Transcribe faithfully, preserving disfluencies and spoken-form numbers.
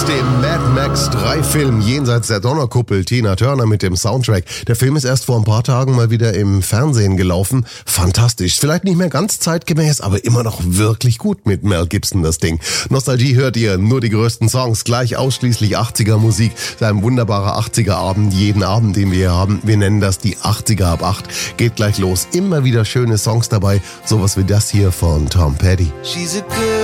dem Mad Max drei Film Jenseits der Donnerkuppel, Tina Turner mit dem Soundtrack. Der Film ist erst vor ein paar Tagen mal wieder im Fernsehen gelaufen. Fantastisch. Vielleicht nicht mehr ganz zeitgemäß, aber immer noch wirklich gut mit Mel Gibson, das Ding. Nostalgie hört ihr, nur die größten Songs, gleich ausschließlich achtziger Musik. Es ist ein wunderbarer achtziger Abend, jeden Abend, den wir hier haben. Wir nennen das die achtziger ab acht. Geht gleich los. Immer wieder schöne Songs dabei. Sowas wie das hier von Tom Petty. She's a good